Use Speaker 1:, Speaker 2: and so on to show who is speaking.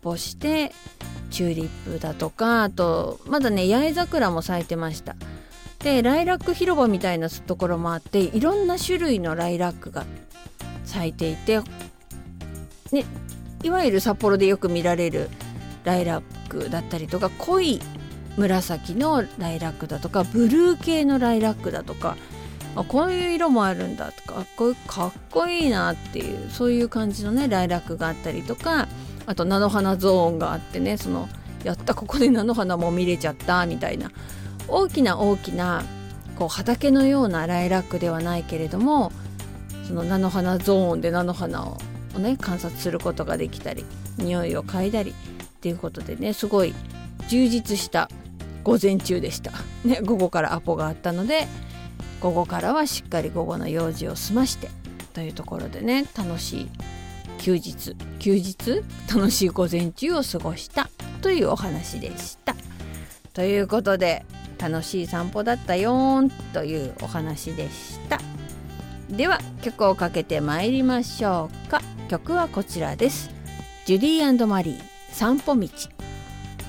Speaker 1: 歩してチューリップだとか、あとまだね八重桜も咲いてました。でライラック広場みたいなところもあって、いろんな種類のライラックが咲いていて、ね、いわゆる札幌でよく見られるライラックだったりとか、濃い紫のライラックだとか、ブルー系のライラックだとか、こういう色もあるんだとか、こういうかっこいいなっていう、そういう感じのねライラックがあったりとか、あと菜の花ゾーンがあってね、やったここで菜の花も見れちゃったみたいな、大きなこう畑のようなライラックではないけれども、その菜の花ゾーンで菜の花をね観察することができたり、匂いを嗅いだりっていうことでね、すごい充実した午前中でした、ね、午後からアポがあったので、午後からはしっかり午後の用事を済ましてというところでね、楽しい休日楽しい午前中を過ごしたというお話でした。ということで楽しい散歩だったよというお話でした。では曲をかけてまいりましょうか。曲はこちらです。ジュディ&マリー、散歩道。